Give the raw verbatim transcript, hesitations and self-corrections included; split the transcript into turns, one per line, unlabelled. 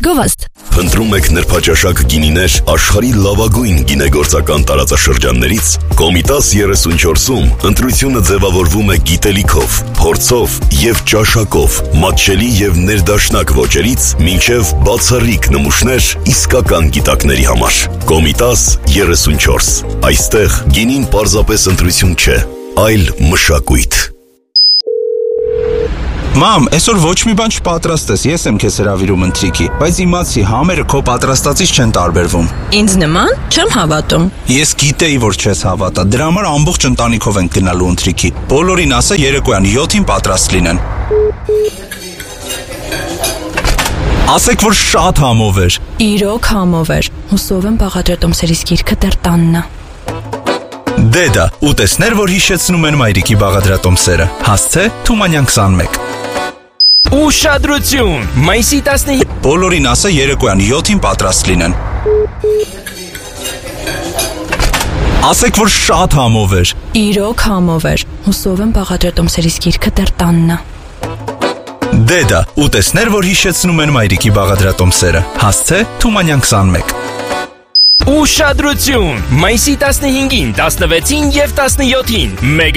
Գովաստ։
Փնտրում եք նրբաճաշակ գինիներ աշխարհի լավագույն գինեգործական տարածաշրջաններից։ Կոմիտաս երեսունչորսում ընտրությունը ձևավորվում է գիտելիքով, փորձով եւ ճաշակով, մատչելի եւ ներդաշնակ ոճերից մինչեւ բացառիկ նմուշներ իսկական գիտակների համար։ Կոմիտաս երեսունչորս։ Այստեղ գինին պարզապես ընտրություն չէ, այլ մշակույթ։
Մամ, այսօր ոչ մի բան չպատրաստես, ես եմ քեզ հրավիրում ընթրիքի, բայց իմացի համերը քո պատրաստածից չեն տարբերվում։
Ինձ նման չեմ հավատում։
Ես գիտեի, որ չես հավատա, դրա համար ամբողջ ընտանիքով ենք գնալու ընթրիքի։ Բոլորին ասա երեկոյան յոթին պատրաստ լինեն։ Ասեք, որ շատ համով էր։
Իրոք համով էր։ Հուսով եմ բաղադրատոմսերից գիրքը դեռ տանն է։
Դե դա, ուտեսներ, որ հիշեցնում են մայրիկի բաղադրատոմսերը։ Հասցե Թումանյան քսանմեկ։
Ուշադրություն, մայիսի տասնհինգ
Բոլորին ասա երեկոյան յոթին պատրաստ լինեն։ Ասեք, որ շատ համով էր։
Իրոք համով էր։ Հուսով եմ բաղադրատոմսերից գիրքը դեռ տանն է։
Դե դա, ուտեսներ, որ հիշեցնում են մայրիկի բաղադրատոմսերը։ Հասցե Թումանյան քսանմեկ։
Ուշադրություն, մայիսի տասնհինգին, տասնվեցին և տասնյոթին մեգա